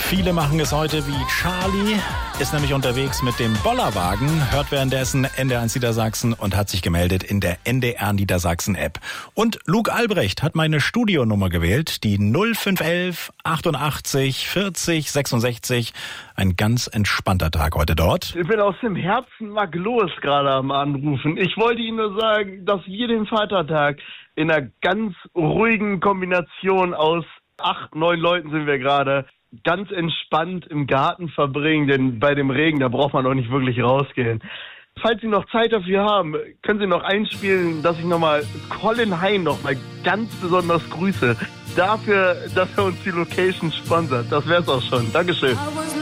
Viele machen es heute wie Charlie, ist nämlich unterwegs mit dem Bollerwagen, hört währenddessen NDR1 Niedersachsen und hat sich gemeldet in der NDR Niedersachsen App. Und Luke Albrecht hat meine Studionummer gewählt, die 0511 88 40 66. Ein ganz entspannter Tag heute dort. Ich bin aus dem Herzen Marc Lohes gerade am Anrufen. Ich wollte Ihnen nur sagen, dass wir den Vatertag in einer ganz ruhigen Kombination aus 8, 9 Leuten sind wir gerade, ganz entspannt im Garten verbringen, denn bei dem Regen, da braucht man auch nicht wirklich rausgehen. Falls Sie noch Zeit dafür haben, können Sie noch einspielen, dass ich nochmal Colin Hein nochmal ganz besonders grüße. Dafür, dass er uns die Location sponsert. Das wär's auch schon. Dankeschön.